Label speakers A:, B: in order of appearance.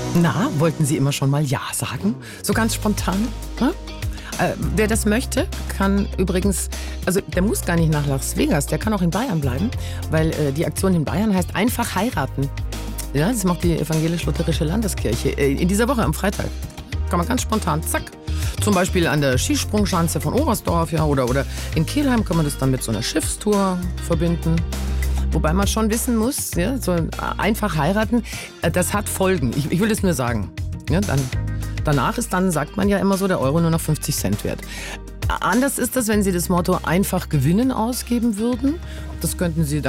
A: Na, wollten Sie immer schon mal Ja sagen? So ganz spontan? Ne? Wer das möchte, kann übrigens, also der muss gar nicht nach Las Vegas, der kann auch in Bayern bleiben, weil die Aktion in Bayern heißt einfach heiraten. Ja, das macht die evangelisch-lutherische Landeskirche in dieser Woche am Freitag. Kann man ganz spontan, zack. Zum Beispiel an der Skisprungschanze von Oberstdorf, ja, oder in Kelheim kann man das dann mit so einer Schiffstour verbinden. Wobei man schon wissen muss, ja, so einfach heiraten, das hat Folgen. Ich will das nur sagen. Ja, danach sagt man ja immer so, der Euro nur noch 50 Cent wert. Anders ist das, wenn Sie das Motto einfach gewinnen ausgeben würden. Das könnten Sie dann